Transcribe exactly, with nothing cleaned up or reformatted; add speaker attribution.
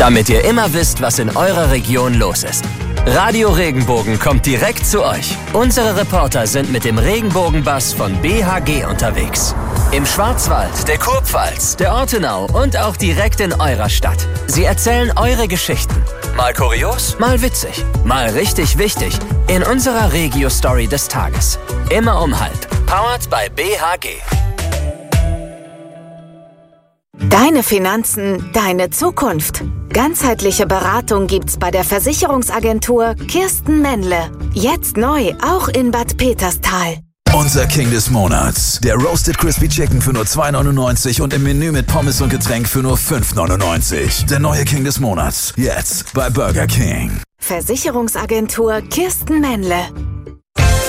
Speaker 1: damit ihr immer wisst, was in eurer Region los ist. Radio Regenbogen kommt direkt zu euch. Unsere Reporter sind mit dem Regenbogenbus von B H G unterwegs. Im Schwarzwald, der Kurpfalz, der Ortenau und auch direkt in eurer Stadt. Sie erzählen eure Geschichten. Mal kurios, mal witzig, mal richtig wichtig. In unserer Regio-Story des Tages. Immer um halb. Powered by B H G.
Speaker 2: Deine Finanzen, deine Zukunft. Ganzheitliche Beratung gibt's bei der Versicherungsagentur Kirsten Männle. Jetzt neu, auch in Bad Peterstal.
Speaker 3: Unser King des Monats. Der Roasted Crispy Chicken für nur zwei neunundneunzig und im Menü mit Pommes und Getränk für nur fünf neunundneunzig. Der neue King des Monats. Jetzt bei Burger King.
Speaker 2: Versicherungsagentur Kirsten Männle.